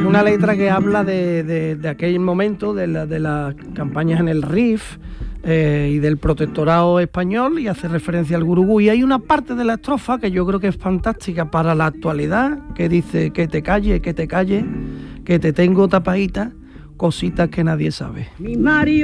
una letra que habla de aquel momento, de las campañas en el Rif y del protectorado español, y hace referencia al gurugú. Y hay una parte de la estrofa que yo creo que es fantástica para la actualidad, que dice: que te calle, que te tengo tapadita, cositas que nadie sabe.